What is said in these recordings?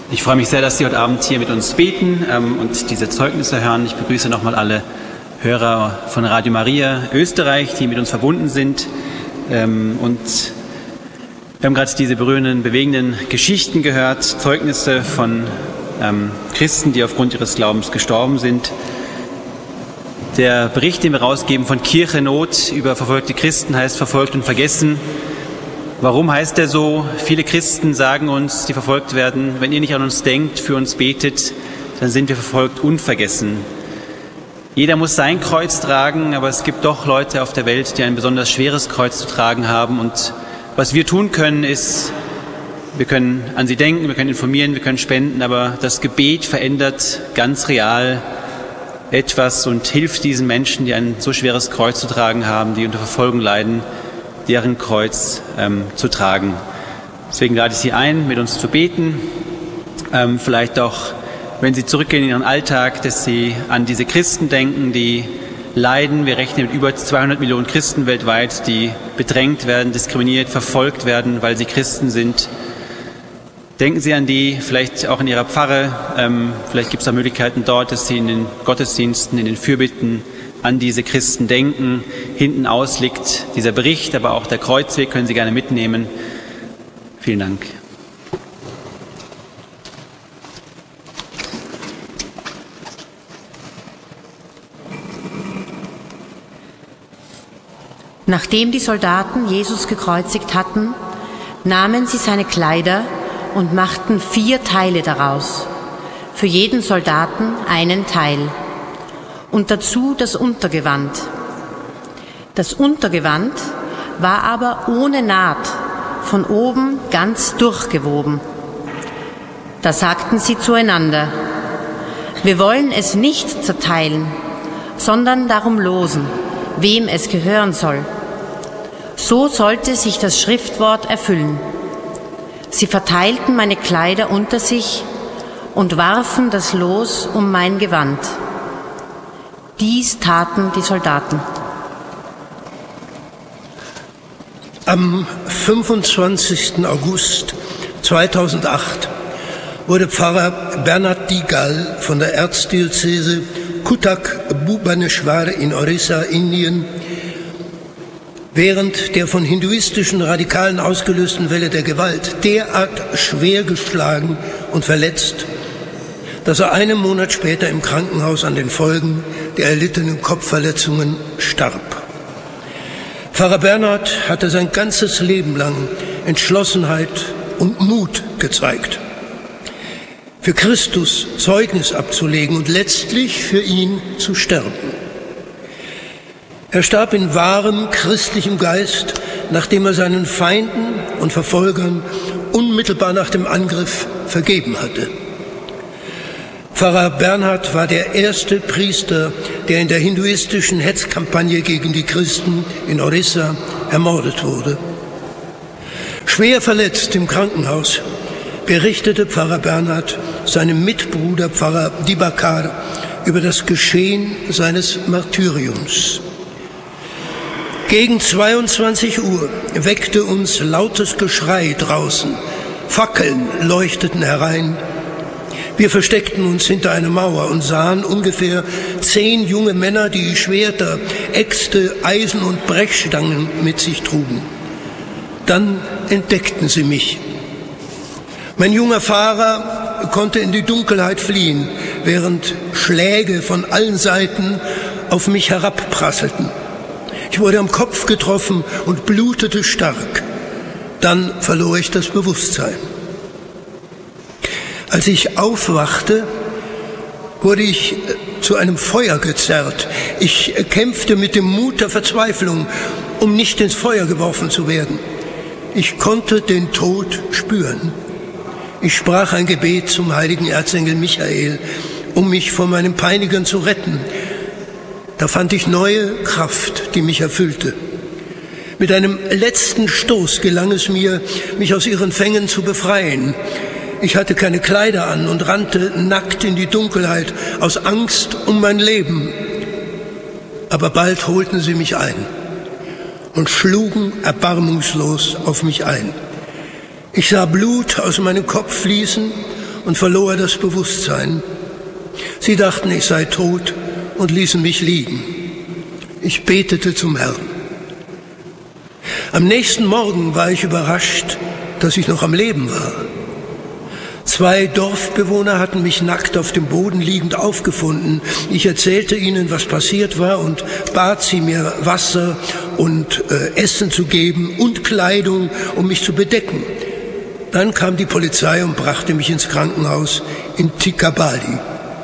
Ich freue mich sehr, dass Sie heute Abend hier mit uns beten und diese Zeugnisse hören. Ich begrüße nochmal alle Hörer von Radio Maria Österreich, die mit uns verbunden sind. Und wir haben gerade diese berührenden, bewegenden Geschichten gehört, Zeugnisse von Christen, die aufgrund ihres Glaubens gestorben sind. Der Bericht, den wir rausgeben von Kirche Not über verfolgte Christen, heißt Verfolgt und Vergessen. Warum heißt er so? Viele Christen sagen uns, die verfolgt werden, wenn ihr nicht an uns denkt, für uns betet, dann sind wir verfolgt und vergessen. Jeder muss sein Kreuz tragen, aber es gibt doch Leute auf der Welt, die ein besonders schweres Kreuz zu tragen haben. Und was wir tun können, ist, wir können an sie denken, wir können informieren, wir können spenden, aber das Gebet verändert ganz real etwas und hilft diesen Menschen, die ein so schweres Kreuz zu tragen haben, die unter Verfolgung leiden, deren Kreuz zu tragen. Deswegen lade ich Sie ein, mit uns zu beten. Vielleicht auch, wenn Sie zurückgehen in Ihren Alltag, dass Sie an diese Christen denken, die leiden. Wir rechnen mit über 200 Millionen Christen weltweit, die bedrängt werden, diskriminiert, verfolgt werden, weil sie Christen sind. Denken Sie an die, vielleicht auch in Ihrer Pfarre. Vielleicht gibt es da Möglichkeiten dort, dass Sie in den Gottesdiensten, in den Fürbitten an diese Christen denken. Hinten aus liegt dieser Bericht, aber auch der Kreuzweg können Sie gerne mitnehmen. Vielen Dank. Nachdem die Soldaten Jesus gekreuzigt hatten, nahmen sie seine Kleider und machten 4 Teile daraus, für jeden Soldaten einen Teil. Und dazu das Untergewand. Das Untergewand war aber ohne Naht, von oben ganz durchgewoben. Da sagten sie zueinander: Wir wollen es nicht zerteilen, sondern darum losen, wem es gehören soll. So sollte sich das Schriftwort erfüllen. Sie verteilten meine Kleider unter sich und warfen das Los um mein Gewand. Dies taten die Soldaten. Am 25. August 2008 wurde Pfarrer Bernhard Digal von der Erzdiözese Cuttack Bhubaneswar in Orissa, Indien, während der von hinduistischen Radikalen ausgelösten Welle der Gewalt derart schwer geschlagen und verletzt, dass er einen Monat später im Krankenhaus an den Folgen der erlittenen Kopfverletzungen starb. Pfarrer Bernhard hatte sein ganzes Leben lang Entschlossenheit und Mut gezeigt, für Christus Zeugnis abzulegen und letztlich für ihn zu sterben. Er starb in wahrem christlichem Geist, nachdem er seinen Feinden und Verfolgern unmittelbar nach dem Angriff vergeben hatte. Pfarrer Bernhard war der erste Priester, der in der hinduistischen Hetzkampagne gegen die Christen in Orissa ermordet wurde. Schwer verletzt im Krankenhaus berichtete Pfarrer Bernhard seinem Mitbruder Pfarrer Dibakar über das Geschehen seines Martyriums. Gegen 22 Uhr weckte uns lautes Geschrei draußen. Fackeln leuchteten herein. Wir versteckten uns hinter einer Mauer und sahen ungefähr 10 junge Männer, die Schwerter, Äxte, Eisen und Brechstangen mit sich trugen. Dann entdeckten sie mich. Mein junger Fahrer konnte in die Dunkelheit fliehen, während Schläge von allen Seiten auf mich herabprasselten. Ich wurde am Kopf getroffen und blutete stark. Dann verlor ich das Bewusstsein. Als ich aufwachte, wurde ich zu einem Feuer gezerrt. Ich kämpfte mit dem Mut der Verzweiflung, um nicht ins Feuer geworfen zu werden. Ich konnte den Tod spüren. Ich sprach ein Gebet zum heiligen Erzengel Michael, um mich vor meinen Peinigern zu retten. Da fand ich neue Kraft, die mich erfüllte. Mit einem letzten Stoß gelang es mir, mich aus ihren Fängen zu befreien. Ich hatte keine Kleider an und rannte nackt in die Dunkelheit aus Angst um mein Leben. Aber bald holten sie mich ein und schlugen erbarmungslos auf mich ein. Ich sah Blut aus meinem Kopf fließen und verlor das Bewusstsein. Sie dachten, ich sei tot und ließen mich liegen. Ich betete zum Herrn. Am nächsten Morgen war ich überrascht, dass ich noch am Leben war. 2 Dorfbewohner hatten mich nackt auf dem Boden liegend aufgefunden. Ich erzählte ihnen, was passiert war und bat sie, mir Wasser und Essen zu geben und Kleidung, um mich zu bedecken. Dann kam die Polizei und brachte mich ins Krankenhaus in Tikabali.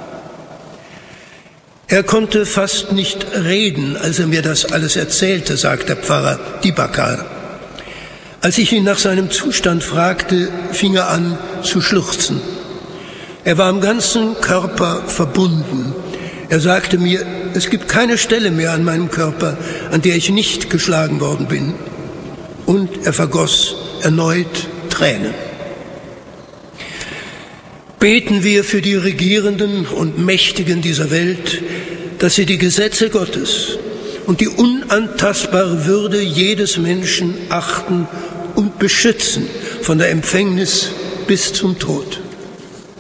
Er konnte fast nicht reden, als er mir das alles erzählte, sagt der Pfarrer Dibakar. Als ich ihn nach seinem Zustand fragte, fing er an zu schluchzen. Er war am ganzen Körper verbunden. Er sagte mir, es gibt keine Stelle mehr an meinem Körper, an der ich nicht geschlagen worden bin. Und er vergoss erneut Tränen. Beten wir für die Regierenden und Mächtigen dieser Welt, dass sie die Gesetze Gottes und die unantastbare Würde jedes Menschen achten und beschützen von der Empfängnis bis zum Tod.